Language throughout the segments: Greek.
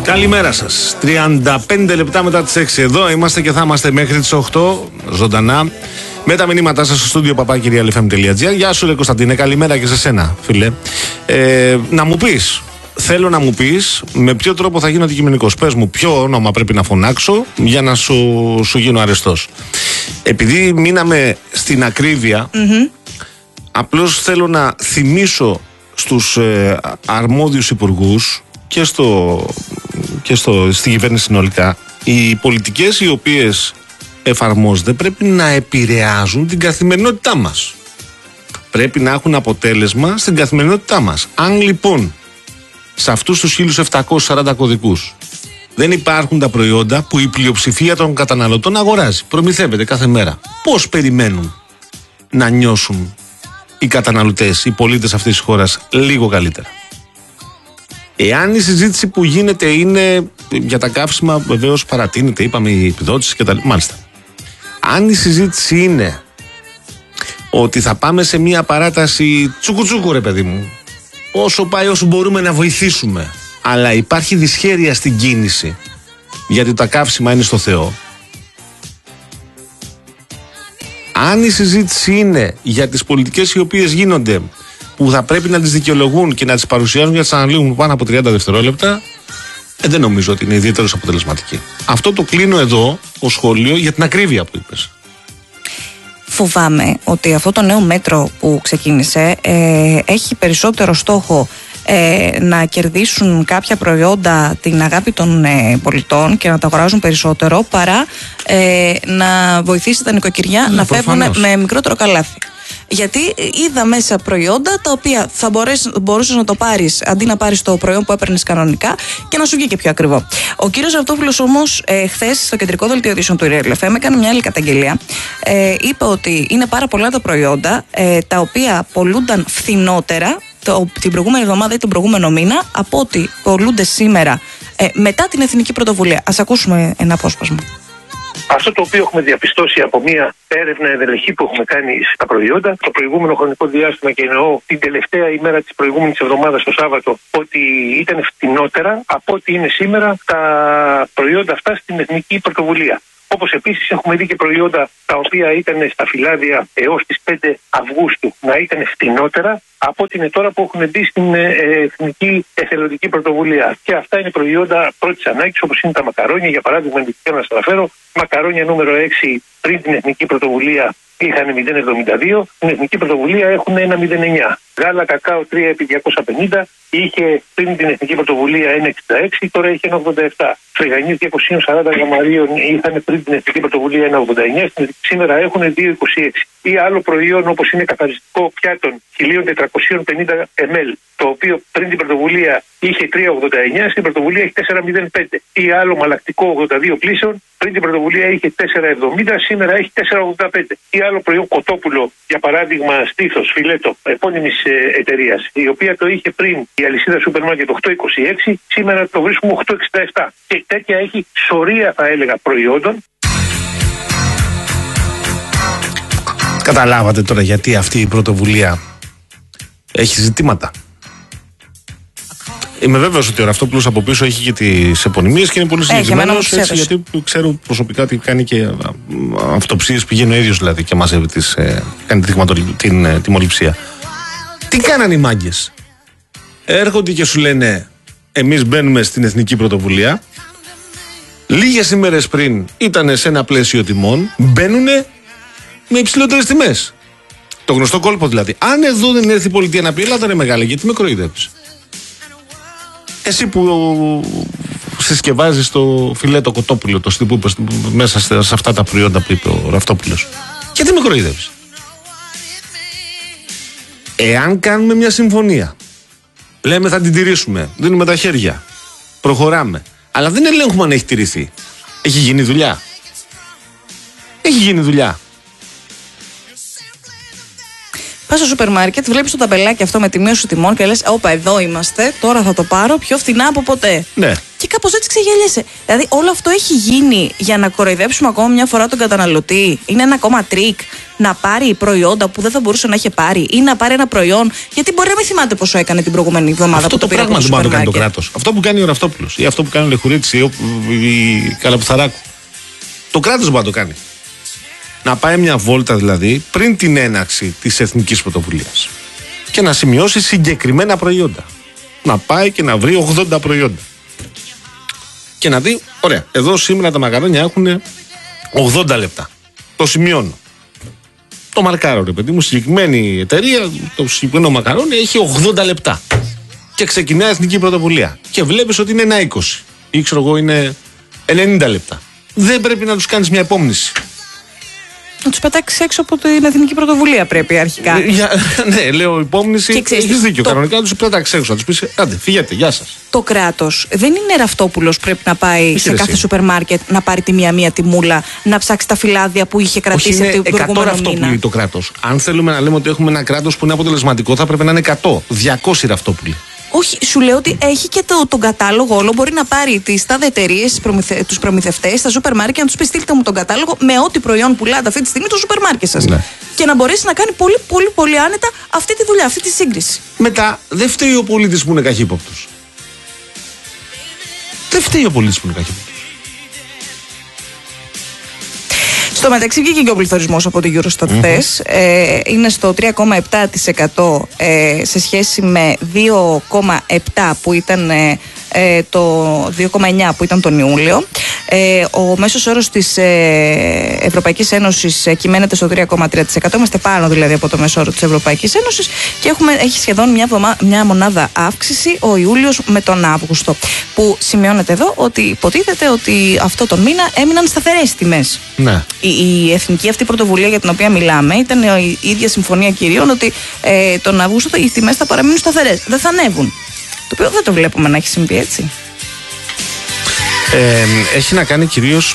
Καλημέρα σας. 35 λεπτά μετά τις 6 εδώ είμαστε και θα είμαστε μέχρι τις 8 ζωντανά με τα μηνύματά σας στο στούντιο papakirialfm.gr. Γεια σου ρε Κωνσταντίνε, καλημέρα και σε σένα φίλε. Να μου πεις, θέλω να μου πεις με ποιο τρόπο θα γίνω αντικειμενικός. Πες μου ποιο όνομα πρέπει να φωνάξω για να σου γίνω αρεστός. Επειδή μείναμε στην ακρίβεια, απλώς θέλω να θυμίσω στους αρμόδιους υπουργούς και στην κυβέρνηση συνολικά, οι πολιτικές οι οποίες εφαρμόζονται πρέπει να επηρεάζουν την καθημερινότητά μας. Πρέπει να έχουν αποτέλεσμα στην καθημερινότητά μας. Αν λοιπόν σε αυτούς τους 1740 κωδικούς δεν υπάρχουν τα προϊόντα που η πλειοψηφία των καταναλωτών αγοράζει, προμηθεύεται κάθε μέρα, πώς περιμένουν να νιώσουν οι καταναλωτές, οι πολίτες αυτής της χώρας λίγο καλύτερα? Εάν η συζήτηση που γίνεται είναι για τα καύσιμα, βεβαίως παρατείνεται, είπαμε, η επιδότηση κτλ. Μάλιστα. Αν η συζήτηση είναι ότι θα πάμε σε μια παράταση τσουκουτσούκου, ρε παιδί μου, όσο πάει όσο μπορούμε να βοηθήσουμε, αλλά υπάρχει δυσχέρεια στην κίνηση γιατί τα καύσιμα είναι στο Θεό. Αν η συζήτηση είναι για τις πολιτικές οι οποίες γίνονται, που θα πρέπει να τις δικαιολογούν και να τις παρουσιάζουν για να τις αναλύουν πάνω από 30 δευτερόλεπτα, δεν νομίζω ότι είναι ιδιαίτερως αποτελεσματική. Αυτό το κλείνω εδώ ως σχόλιο για την ακρίβεια που είπες. Φοβάμαι ότι αυτό το νέο μέτρο που ξεκίνησε έχει περισσότερο στόχο να κερδίσουν κάποια προϊόντα την αγάπη των πολιτών και να τα αγοράζουν περισσότερο, παρά να βοηθήσει τα νοικοκυριά να φεύγουν με μικρότερο καλάθι. Γιατί είδα μέσα προϊόντα τα οποία θα μπορούσες να το πάρεις αντί να πάρεις το προϊόν που έπαιρνες κανονικά και να σου βγει και πιο ακριβό. Ο κύριος Αρτόφυλλος όμως χθες στο κεντρικό δελτίο ειδήσεων του RFM έκανε μια άλλη καταγγελία. Είπε ότι είναι πάρα πολλά τα προϊόντα τα οποία πολλούνταν φθηνότερα την προηγούμενη εβδομάδα ή τον προηγούμενο μήνα από ό,τι πολλούνται σήμερα μετά την Εθνική Πρωτοβουλία. Ας ακούσουμε ένα απόσπασμα. Αυτό το οποίο έχουμε διαπιστώσει από μια έρευνα ενδελεχή που έχουμε κάνει στα προϊόντα το προηγούμενο χρονικό διάστημα, και εννοώ την τελευταία ημέρα της προηγούμενης εβδομάδας, το Σάββατο, ότι ήταν φτηνότερα από ό,τι είναι σήμερα τα προϊόντα αυτά στην Εθνική Πρωτοβουλία. Όπως επίσης έχουμε δει και προϊόντα τα οποία ήταν στα φυλάδια έως τις 5 Αυγούστου να ήταν φτηνότερα από ό,τι είναι τώρα που έχουν μπει στην Εθνική Εθελοντική Πρωτοβουλία. Και αυτά είναι προϊόντα πρώτης ανάγκης, όπως είναι τα μακαρόνια. Για παράδειγμα, θέλω να σας αναφέρω, μακαρόνια νούμερο 6 πριν την Εθνική Πρωτοβουλία είχαν 0,72, στην Εθνική Πρωτοβουλία έχουν 1,09. Γάλα κακάο 3x250 είχε πριν την Εθνική Πρωτοβουλία 1,66, τώρα έχει 1,87. Φρυγανίες 240 γραμμαρίων είχαν πριν την Εθνική Πρωτοβουλία 1,89, σήμερα έχουν 2,26. Ή άλλο προϊόν όπως είναι καθαριστικό πιάτων 1.450 ml, το οποίο πριν την Πρωτοβουλία είχε 3,89, στην Πρωτοβουλία έχει 4,05. Ή άλλο μαλακτικό 82 πλήσεων, πριν την Πρωτοβουλία είχε 4,70, σήμερα έχει 4,85. Ή άλλο προϊόν κοτόπουλο, για παράδειγμα στήθος, φιλέτο, επώνυμης εταιρείας, η οποία το είχε πριν η αλυσίδα σούπερ μάρκετ 8,26, σήμερα το βρίσκουμε 8,67. Και τέτοια έχει σωρία, θα έλεγα, προϊόντων. Καταλάβατε τώρα γιατί αυτή η πρωτοβουλία έχει ζητήματα. Είμαι βέβαιος ότι ο Ραυτόπουλος από πίσω έχει και τις επωνυμίες και είναι πολύ συγκεκριμένος, γιατί ξέρω προσωπικά ότι κάνει και αυτοψίες, πηγαίνει ο ίδιος δηλαδή και μαζεύει κάνει την τιμοληψία. Τι κάνανε οι μάγκες? Έρχονται και σου λένε εμείς μπαίνουμε στην Εθνική Πρωτοβουλία, λίγες ημέρες πριν ήταν σε ένα πλαίσιο τιμών, μπαίνουνε με υψηλότερες τιμές. Το γνωστό κόλπο δηλαδή. Αν εδώ δεν έρθει η πολιτεία να πει ελάτε ρε μεγάλη, γιατί με κροϊδεύεις? Εσύ που συσκευάζεις το φιλέτο κοτόπουλο, το που είπες μέσα σε αυτά τα προϊόντα που είπε ο Ραυτόπουλος, γιατί με κροϊδεύεις? Εάν κάνουμε μια συμφωνία, λέμε θα την τηρήσουμε, δίνουμε τα χέρια, προχωράμε, αλλά δεν ελέγχουμε αν έχει τηρηθεί, έχει γίνει δουλειά? Έχει γίνει δουλειά? Πας στο σούπερ μάρκετ, βλέπεις το ταμπελάκι αυτό με τη μείωση τιμών και λες όπα, εδώ είμαστε, τώρα θα το πάρω πιο φθηνά από ποτέ. Ναι. Και κάπως έτσι ξεγέλιασε. Δηλαδή, όλο αυτό έχει γίνει για να κοροϊδέψουμε ακόμα μια φορά τον καταναλωτή. Είναι ένα ακόμα τρίκ να πάρει προϊόντα που δεν θα μπορούσε να είχε πάρει ή να πάρει ένα προϊόν. Γιατί μπορεί να μην θυμάται πόσο έκανε την προηγούμενη εβδομάδα. Αυτό το πράγμα δεν μπορεί να το κάνει το κράτος. Αυτό που κάνει ο Ραυτόπουλος ή αυτό που κάνει ο Λεχουρίτσης ή η Καλαποθαράκου. Το κράτος μπορεί να το κάνει. Να πάει μια βόλτα δηλαδή πριν την έναρξη της εθνικής πρωτοβουλίας και να σημειώσει συγκεκριμένα προϊόντα. Να πάει και να βρει 80 προϊόντα. Και να δει, ωραία, εδώ σήμερα τα μακαρόνια έχουν 80 λεπτά. Το σημειώνω. Το μαρκάρω, ρε παιδί μου, συγκεκριμένη εταιρεία, το συγκεκριμένο μακαρόνι έχει 80 λεπτά. Και ξεκινάει εθνική πρωτοβουλία. Και βλέπεις ότι είναι ένα 20. Ή ξέρω εγώ είναι 90 λεπτά. Δεν πρέπει να τους κάνεις μια υπόμνηση. Να τους πετάξεις έξω από την εθνική πρωτοβουλία πρέπει αρχικά. Ναι, λέω υπόμνηση. Έχεις δίκιο. Κανονικά να τους πετάξεις έξω. Να τους πεις, άντε, φύγετε, γεια σας. Το κράτος δεν είναι Ραυτόπουλος πρέπει να πάει σε κάθε σούπερ μάρκετ να πάρει τη μία τιμούλα, να ψάξει τα φυλάδια που είχε κρατήσει από την προηγούμενη μήνα. Είναι 100 Ραυτόπουλοι το κράτος. Αν θέλουμε να λέμε ότι έχουμε ένα κράτος που είναι αποτελεσματικό, θα πρέπει να είναι 100, 200 Ραυτόπουλοι. Όχι, σου λέω ότι έχει και τον κατάλογο όλο. Μπορεί να πάρει τις τάδε εταιρείες, τους προμηθευτές, τα σούπερ μάρκετ, να τους πει στείλτε μου τον κατάλογο με ό,τι προϊόν πουλάτε αυτή τη στιγμή το σούπερ μάρκετ σας. Ναι. Και να μπορέσει να κάνει πολύ άνετα αυτή τη δουλειά, αυτή τη σύγκριση. Μετά, δεν φταίει ο πολίτης που είναι καχύποπτος. Δεν φταίει ο πολίτης που είναι καχύποπτος. Στο μεταξύ βγήκε και ο πληθωρισμός από την Eurostat χθες. Είναι στο 3,7% σε σχέση με 2,7% που ήταν το 2,9% που ήταν τον Ιούλιο. Ο μέσος όρος της Ευρωπαϊκής Ένωσης κυμαίνεται στο 3,3%. Είμαστε πάνω δηλαδή από το μέσο όρο της Ευρωπαϊκής Ένωσης και έχει σχεδόν μια μονάδα αύξηση ο Ιούλιος με τον Αύγουστο. Που σημειώνεται εδώ ότι υποτίθεται ότι αυτό τον μήνα έμειναν σταθερές τιμές. Ναι. Η εθνική αυτή πρωτοβουλία για την οποία μιλάμε ήταν η ίδια συμφωνία κυρίων ότι τον Αύγουστο οι τιμές θα παραμείνουν σταθερές. Δεν θα ανέβουν. Το οποίο δεν το βλέπουμε να έχει συμβεί έτσι. Έχει να κάνει κυρίως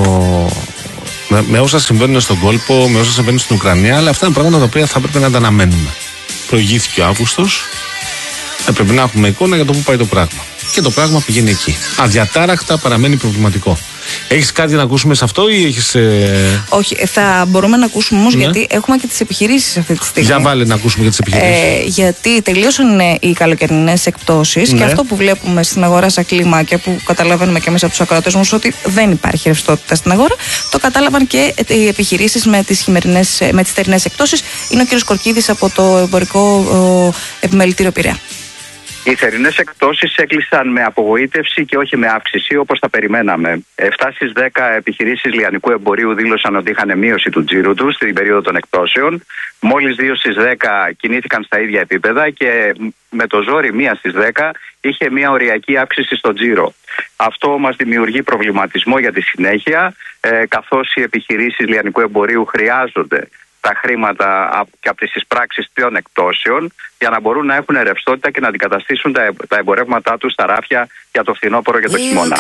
με όσα συμβαίνουν στον κόλπο, με όσα συμβαίνουν στην Ουκρανία, αλλά αυτά είναι πράγματα τα οποία θα πρέπει να τα αναμένουμε. Προηγήθηκε ο Αύγουστος, πρέπει να έχουμε εικόνα για το πού πάει το πράγμα. Και το πράγμα πηγαίνει εκεί. Αδιατάρακτα παραμένει προβληματικό. Έχεις κάτι να ακούσουμε σε αυτό ή έχεις. Όχι, θα μπορούμε να ακούσουμε όμως γιατί έχουμε και τις επιχειρήσεις αυτή τη στιγμή. Για βάλε να ακούσουμε για τις επιχειρήσεις. Γιατί τελείωσαν οι καλοκαιρινές εκπτώσεις και αυτό που βλέπουμε στην αγορά σαν κλίμα και που καταλαβαίνουμε και μέσα από τους ακροατές μας ότι δεν υπάρχει ρευστότητα στην αγορά, το κατάλαβαν και οι επιχειρήσεις με τις θερινές εκπτώσεις. Είναι ο κ. Κορκίδης από το Εμπορικό Επιμελητήριο Πειραιά. Οι θερινές εκπτώσεις έκλεισαν με απογοήτευση και όχι με αύξηση όπως τα περιμέναμε. 7 στις 10 επιχειρήσεις λιανικού εμπορίου δήλωσαν ότι είχαν μείωση του τζίρου τους στην περίοδο των εκπτώσεων. Μόλις 2 στις 10 κινήθηκαν στα ίδια επίπεδα και με το ζόρι 1 στις 10 είχε μια οριακή αύξηση στο τζίρο. Αυτό μας δημιουργεί προβληματισμό για τη συνέχεια, καθώς οι επιχειρήσεις λιανικού εμπορίου χρειάζονται τα χρήματα και από τις εισπράξεις των εκπτώσεων για να μπορούν να έχουν ρευστότητα και να αντικαταστήσουν τα εμπορεύματά τους στα ράφια για το φθινόπωρο και το χειμώνα.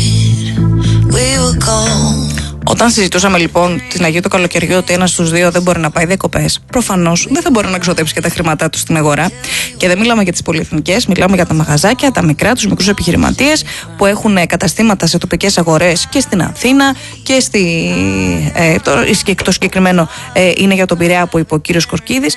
Όταν συζητούσαμε λοιπόν την Αγίου του καλοκαιριού ότι ένας στους δύο δεν μπορεί να πάει διακοπές, προφανώς δεν θα μπορεί να εξοδέψει και τα χρήματά του στην αγορά. Και δεν μιλάμε για τις πολυεθνικές, μιλάμε για τα μαγαζάκια, τα μικρά, τους μικρούς επιχειρηματίες που έχουν καταστήματα σε τοπικές αγορές και στην Αθήνα και το συγκεκριμένο είναι για τον Πειραιά που είπε ο κύριος Κορκίδης.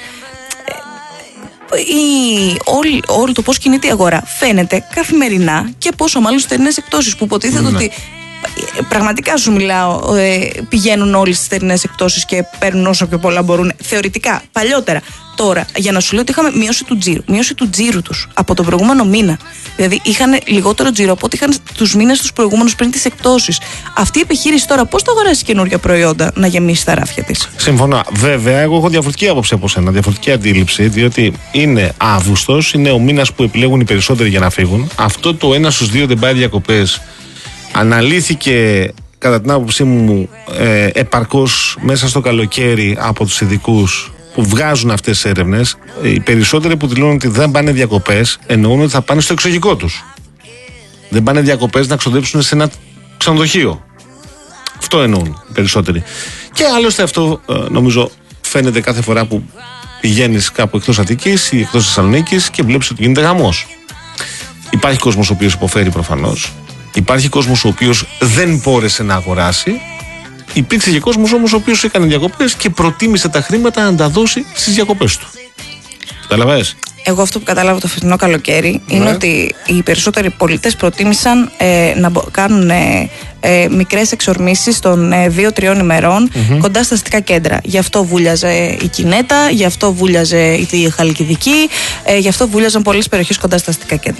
Όλο το πώς κινείται η αγορά φαίνεται καθημερινά και πόσο μάλλον στις θερινές εκπτώσεις που υποτίθεται ότι πραγματικά σου μιλάω, πηγαίνουν όλες τις θερινές εκπτώσεις και παίρνουν όσο πιο πολλά μπορούν θεωρητικά, παλιότερα. Τώρα, για να σου λέω ότι είχαμε μείωση του τζίρου τους από τον προηγούμενο μήνα. Δηλαδή είχαν λιγότερο τζίρο από ό,τι είχαν τους μήνες τους προηγούμενους πριν τις εκπτώσεις. Αυτή η επιχείρηση τώρα πώς θα αγοράσει καινούργια προϊόντα να γεμίσει τα ράφια της? Συμφωνώ. Βέβαια, εγώ έχω διαφορετική άποψη από σένα, διαφορετική αντίληψη, διότι είναι Αύγουστος, είναι ο μήνας που επιλέγουν οι περισσότεροι για να φύγουν. Αυτό το 1 στους 2 δεν πάει διακοπές αναλύθηκε κατά την άποψή μου επαρκώς μέσα στο καλοκαίρι από τους ειδικούς που βγάζουν αυτές τις έρευνες. Οι περισσότεροι που δηλώνουν ότι δεν πάνε διακοπές εννοούν ότι θα πάνε στο εξωγικό τους. Δεν πάνε διακοπές να ξοδέψουν σε ένα ξενοδοχείο. Αυτό εννοούν οι περισσότεροι. Και άλλωστε αυτό νομίζω φαίνεται κάθε φορά που πηγαίνεις κάπου εκτός Αττικής ή εκτός Θεσσαλονίκης και βλέπεις ότι γίνεται χαμός. Υπάρχει κόσμος ο οποίος υποφέρει προφανώς. Υπάρχει κόσμος ο οποίος δεν μπόρεσε να αγοράσει. Υπήρξε και κόσμος όμως ο οποίος έκανε διακοπές και προτίμησε τα χρήματα να τα δώσει στις διακοπές του. Καταλαβαίνεις? Εγώ αυτό που κατάλαβα το φετινό καλοκαίρι είναι ότι οι περισσότεροι πολίτες προτίμησαν να κάνουν μικρές εξορμήσεις των 2-3 ημερών κοντά στα αστικά κέντρα. Γι' αυτό βούλιαζε η Κινέτα, γι' αυτό βούλιαζε η Χαλκιδική, γι' αυτό βούλιαζαν πολλές περιοχές κοντά στα αστικά κέντρα.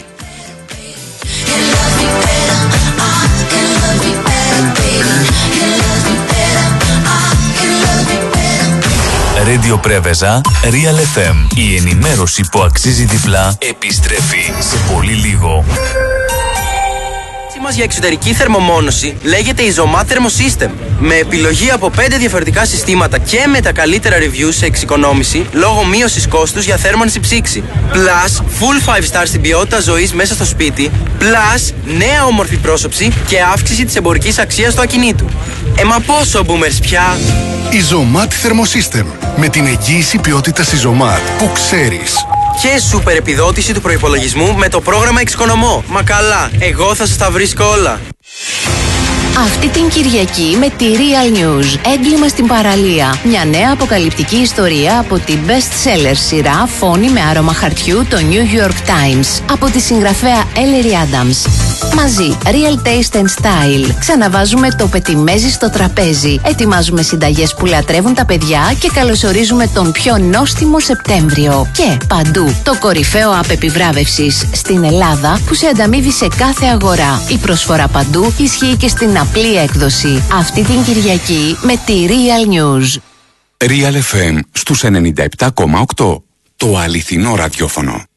Radio Πρέβεζα, Real FM. Η ενημέρωση που αξίζει διπλά επιστρέφει σε πολύ λίγο. Μας για εξωτερική θερμομόνωση λέγεται Isomat Thermosystem. Με επιλογή από 5 διαφορετικά συστήματα και με τα καλύτερα reviews σε εξοικονόμηση λόγω μείωσης κόστους για θέρμανση ψήξη. Plus, full 5 star στην ποιότητα ζωής μέσα στο σπίτι. Plus, νέα όμορφη πρόσωψη και αύξηση της εμπορικής αξίας του ακινήτου. Μα πόσο boomers πια! Isomat Thermosystem. Με την εγγύηση ποιότητας Isomat που ξέρεις. Και σούπερ επιδότηση του προϋπολογισμού με το πρόγραμμα Εξοικονομώ. Μα καλά, εγώ θα σας τα βρίσκω όλα. Αυτή την Κυριακή με τη Real News, έγκλημα στην παραλία. Μια νέα αποκαλυπτική ιστορία από την best-seller σειρά Φόνη με άρωμα χαρτιού, το New York Times, από τη συγγραφέα Ellery Adams. Μαζί, Real Taste and Style. Ξαναβάζουμε το πετιμέζι στο τραπέζι. Ετοιμάζουμε συνταγές που λατρεύουν τα παιδιά και καλωσορίζουμε τον πιο νόστιμο Σεπτέμβριο. Και παντού, το κορυφαίο app επιβράβευσης στην Ελλάδα που σε ανταμείβει σε κάθε αγορά. Η προσφορά παντού ισχύει και στην απλή έκδοση. Αυτή την Κυριακή με τη Real News. Real FM στους 97,8. Το αληθινό ραδιόφωνο.